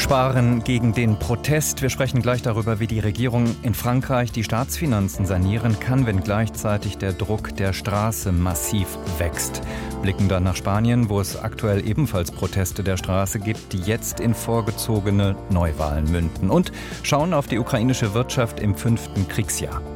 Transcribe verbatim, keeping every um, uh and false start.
Sparen gegen den Protest. Wir sprechen gleich darüber, wie die Regierung in Frankreich die Staatsfinanzen sanieren kann, wenn gleichzeitig der Druck der Straße massiv wächst. Blicken dann nach Spanien, wo es aktuell ebenfalls Proteste der Straße gibt, die jetzt in vorgezogene Neuwahlen münden. Und schauen auf die ukrainische Wirtschaft im fünften Kriegsjahr.